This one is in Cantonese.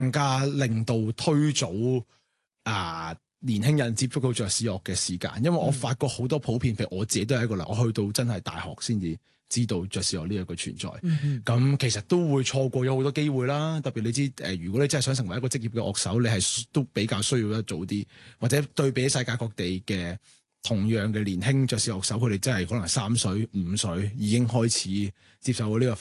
更加令到推早年輕人接觸到爵士樂嘅時間，因為我發覺好多普遍，譬如我自己都係一個例，我去到真係大學先至知道爵士樂呢一個存在。咁其實都會錯過咗好多機會啦。特別你知如果你真係想成為一個職業嘅樂手，你係都比較需要一早啲，或者對比世界各地嘅同樣嘅年輕爵士樂手，佢哋真係可能3歲、5歲已經開始接受到呢個